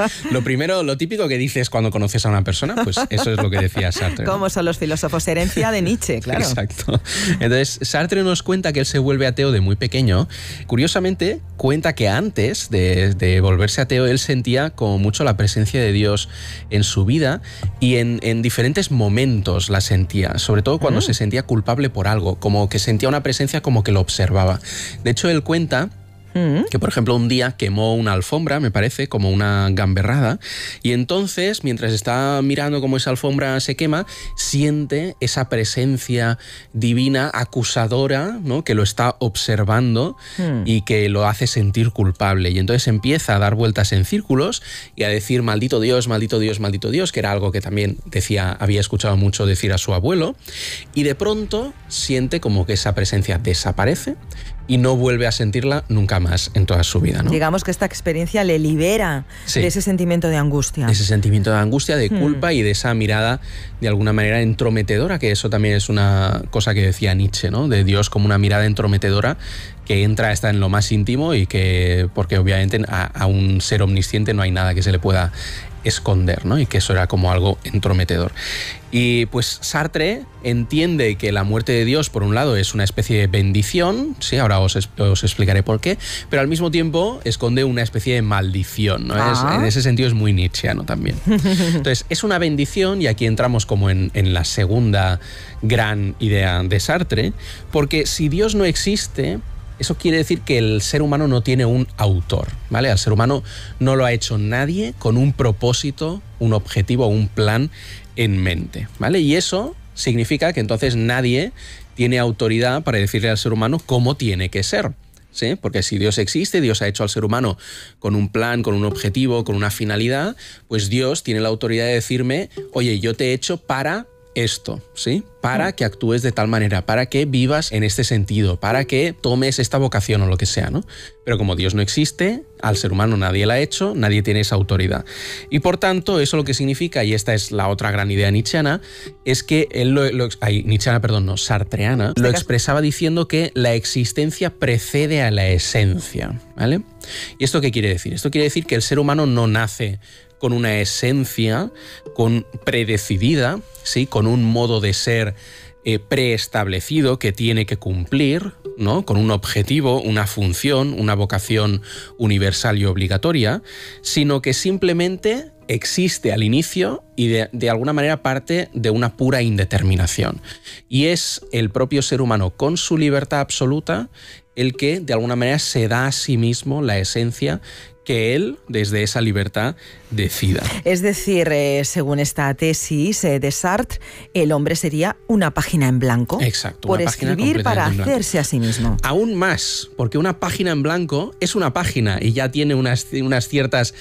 lo típico que dices cuando conoces a una persona, pues eso es lo que decía Sartre, ¿no? ¿Cómo son los filósofos? Herencia de Nietzsche, claro. Exacto. Entonces, Sartre nos cuenta que él se vuelve ateo de muy pequeño. Curiosamente, cuenta que antes de volverse ateo, él sentía como mucho la presencia de Dios en su vida y en diferentes momentos la sentía, sobre todo cuando se sentía culpable por algo, como que sentía una presencia como que lo observaba. De hecho, él cuenta que, por ejemplo, un día quemó una alfombra, me parece, como una gamberrada, y entonces, mientras está mirando cómo esa alfombra se quema, siente esa presencia divina acusadora, ¿no?, que lo está observando y que lo hace sentir culpable. Y entonces empieza a dar vueltas en círculos y a decir maldito Dios, maldito Dios, maldito Dios, que era algo que también había escuchado mucho decir a su abuelo, y de pronto siente como que esa presencia desaparece y no vuelve a sentirla nunca más en toda su vida, ¿no? Digamos que esta experiencia le libera de ese sentimiento de angustia. Ese sentimiento de angustia, de culpa y de esa mirada de alguna manera entrometedora, que eso también es una cosa que decía Nietzsche, ¿no? De Dios como una mirada entrometedora que entra hasta en lo más íntimo y que, porque obviamente a un ser omnisciente no hay nada que se le pueda esconder, ¿no? Y que eso era como algo entrometedor. Y pues Sartre entiende que la muerte de Dios, por un lado, es una especie de bendición, ¿sí? Ahora os explicaré por qué, pero al mismo tiempo esconde una especie de maldición, ¿no? En ese sentido es muy nietzscheano también. Entonces, es una bendición, y aquí entramos como en la segunda gran idea de Sartre, porque si Dios no existe, eso quiere decir que el ser humano no tiene un autor, ¿vale? Al ser humano no lo ha hecho nadie con un propósito, un objetivo, un plan en mente, ¿vale? Y eso significa que entonces nadie tiene autoridad para decirle al ser humano cómo tiene que ser, ¿sí? Porque si Dios existe, Dios ha hecho al ser humano con un plan, con un objetivo, con una finalidad, pues Dios tiene la autoridad de decirme, oye, yo te he hecho para esto, ¿sí? Para que actúes de tal manera, para que vivas en este sentido, para que tomes esta vocación o lo que sea, ¿no? Pero como Dios no existe, al ser humano nadie la ha hecho, nadie tiene esa autoridad. Y por tanto, eso lo que significa, y esta es la otra gran idea nietzscheana, es que él sartreana, lo expresaba diciendo que la existencia precede a la esencia, ¿vale? ¿Y esto qué quiere decir? Esto quiere decir que el ser humano no nace con una esencia predecidida, ¿sí? Con un modo de ser preestablecido que tiene que cumplir, ¿no? Con un objetivo, una función, una vocación universal y obligatoria, sino que simplemente existe al inicio y de alguna manera parte de una pura indeterminación. Y es el propio ser humano con su libertad absoluta el que de alguna manera se da a sí mismo la esencia que él, desde esa libertad, decida. Es decir, según esta tesis de Sartre, el hombre sería una página en blanco. Exacto. Por escribir para hacerse a sí mismo. Aún más, porque una página en blanco es una página y ya tiene unas ciertas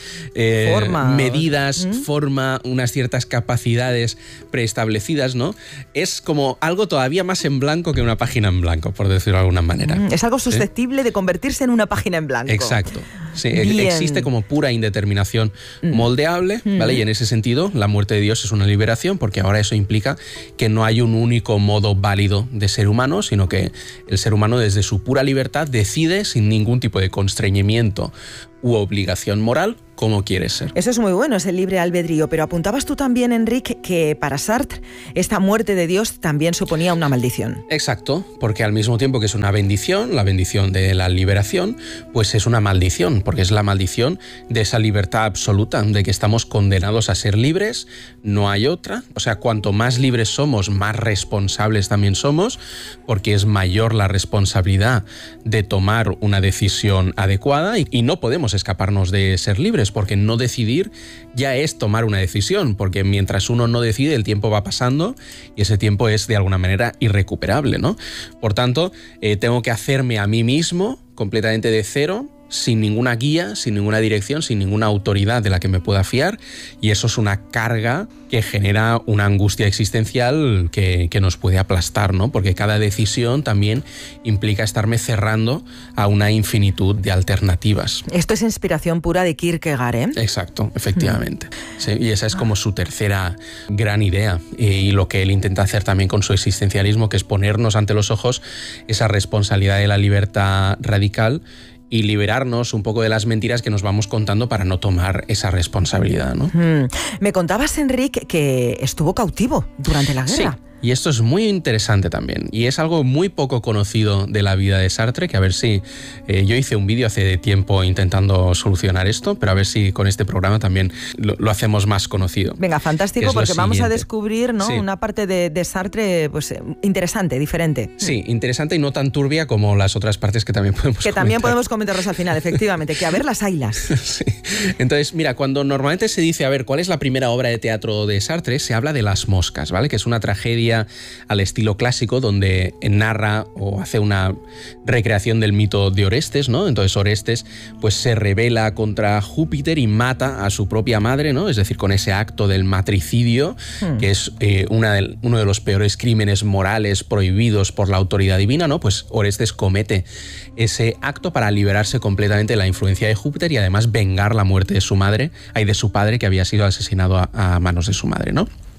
medidas, forma, unas ciertas capacidades preestablecidas, ¿no? Es como algo todavía más en blanco que una página en blanco, por decirlo de alguna manera. Es algo susceptible de convertirse en una página en blanco. Exacto. Sí, existe como pura indeterminación moldeable, ¿vale? Y en ese sentido, la muerte de Dios es una liberación, porque ahora eso implica que no hay un único modo válido de ser humano, sino que el ser humano desde su pura libertad decide sin ningún tipo de constreñimiento u obligación moral cómo quiere ser. Eso es muy bueno, es el libre albedrío, pero apuntabas tú también, Enric, que para Sartre esta muerte de Dios también suponía una maldición. Exacto, porque al mismo tiempo que es una bendición, la bendición de la liberación, pues es una maldición, porque es la maldición de esa libertad absoluta, de que estamos condenados a ser libres, no hay otra. O sea, cuanto más libres somos, más responsables también somos, porque es mayor la responsabilidad de tomar una decisión adecuada y no podemos escaparnos de ser libres, porque no decidir ya es tomar una decisión, porque mientras uno no decide, el tiempo va pasando y ese tiempo es de alguna manera irrecuperable, ¿no? Por tanto, tengo que hacerme a mí mismo completamente de cero, sin ninguna guía, sin ninguna dirección, sin ninguna autoridad de la que me pueda fiar, y eso es una carga que genera una angustia existencial que nos puede aplastar, ¿no? Porque cada decisión también implica estarme cerrando a una infinitud de alternativas. Esto es inspiración pura de Kierkegaard, ¿eh? Exacto, efectivamente. Sí, y esa es como su tercera gran idea, y lo que él intenta hacer también con su existencialismo, que es ponernos ante los ojos esa responsabilidad de la libertad radical y liberarnos un poco de las mentiras que nos vamos contando para no tomar esa responsabilidad, ¿no? Me contabas, Enric, que estuvo cautivo durante la guerra. Sí. Y esto es muy interesante también, y es algo muy poco conocido de la vida de Sartre, que a ver si... yo hice un vídeo hace tiempo intentando solucionar esto, pero a ver si con este programa también lo hacemos más conocido. Venga, fantástico, porque vamos a descubrir, ¿no? Sí. Una parte de Sartre pues interesante, diferente. Sí, interesante y no tan turbia como las otras partes que también podemos comentar. También podemos comentarlos al final, efectivamente, que a ver las haylas. Sí. Entonces, mira, cuando normalmente se dice, a ver, ¿cuál es la primera obra de teatro de Sartre? Se habla de Las moscas, ¿vale? Que es una tragedia al estilo clásico, donde narra o hace una recreación del mito de Orestes, ¿no? Entonces Orestes pues se rebela contra Júpiter y mata a su propia madre, ¿no? Es decir, con ese acto del matricidio, que es uno de los peores crímenes morales prohibidos por la autoridad divina, ¿no? Pues Orestes comete ese acto para liberarse completamente de la influencia de Júpiter y además vengar la muerte de su madre, de su padre, que había sido asesinado a manos de su madre, ¿no?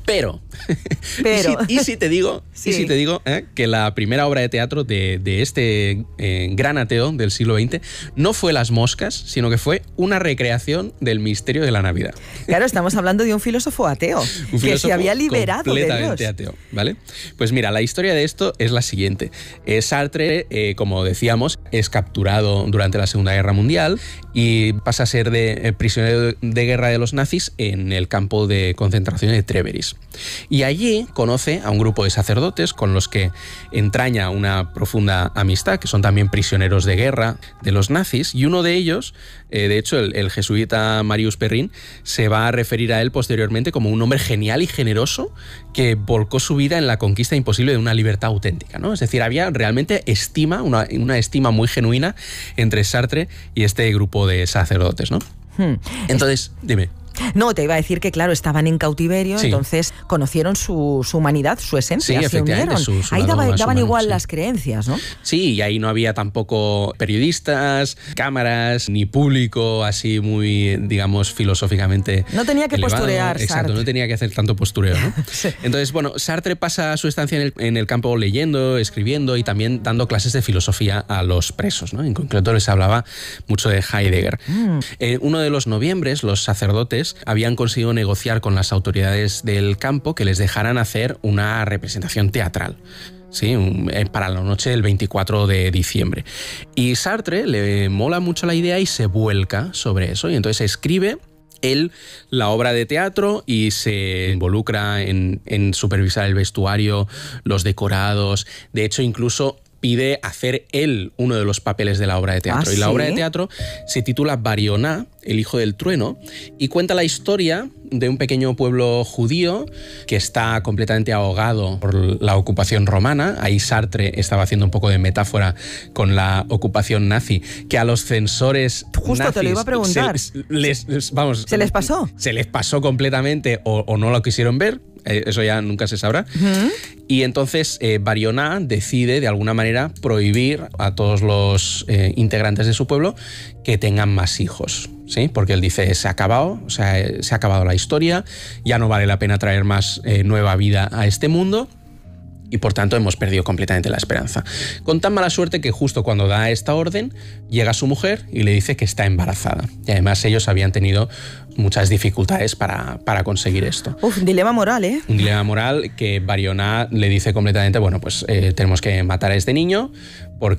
Pero ¿y si te digo que la primera obra de teatro de este gran ateo del siglo XX no fue Las moscas, sino que fue una recreación del misterio de la Navidad? Claro, estamos hablando de un filósofo ateo, que se había liberado completamente de Dios. Ateo, ¿vale? Pues mira, la historia de esto es la siguiente. Sartre, como decíamos, es capturado durante la Segunda Guerra Mundial y pasa a ser prisionero de guerra de los nazis en el campo de concentración de Trèveris. Y allí conoce a un grupo de sacerdotes con los que entraña una profunda amistad, que son también prisioneros de guerra de los nazis, y uno de ellos, de hecho el jesuita Marius Perrin, se va a referir a él posteriormente como un hombre genial y generoso que volcó su vida en la conquista imposible de una libertad auténtica, ¿no? Es decir, había realmente estima, una estima muy genuina entre Sartre y este grupo de sacerdotes, ¿no? Entonces, dime. No, te iba a decir que, claro, estaban en cautiverio, sí. Entonces conocieron su humanidad, su esencia, sí, se unieron. Ahí daban humano, igual sí. Las creencias, ¿no? Sí, y ahí no había tampoco periodistas, cámaras, ni público así muy, digamos, filosóficamente no tenía que elevado. Posturear, Exacto, Sartre. No tenía que hacer tanto postureo, ¿no? Sí. Entonces, bueno, Sartre pasa su estancia en el campo leyendo, escribiendo y también dando clases de filosofía a los presos, ¿no? En concreto les hablaba mucho de Heidegger. Uno de los noviembres, los sacerdotes habían conseguido negociar con las autoridades del campo que les dejaran hacer una representación teatral. Sí, para la noche del 24 de diciembre. Y Sartre le mola mucho la idea y se vuelca sobre eso. Y entonces escribe él la obra de teatro y se involucra en supervisar el vestuario, los decorados. De hecho, incluso pide hacer él uno de los papeles de la obra de teatro. ¿Ah, y la sí? obra de teatro se titula Barioná, el hijo del trueno, y cuenta la historia de un pequeño pueblo judío que está completamente ahogado por la ocupación romana. Ahí Sartre estaba haciendo un poco de metáfora con la ocupación nazi, que a los censores justo nazis te lo iba a preguntar. ¿Se les pasó? Se les pasó completamente o no lo quisieron ver. Eso ya nunca se sabrá. Y entonces Barioná decide de alguna manera prohibir a todos los integrantes de su pueblo que tengan más hijos, ¿sí? Porque él dice, se ha acabado, o sea, se ha acabado la historia, ya no vale la pena traer más nueva vida a este mundo. Y por tanto hemos perdido completamente la esperanza. Con tan mala suerte que justo cuando da esta orden, llega su mujer y le dice que está embarazada. Y además ellos habían tenido muchas dificultades para conseguir esto. Un dilema moral, ¿eh? Un dilema moral que Barioná le dice completamente, bueno, pues tenemos que matar a este niño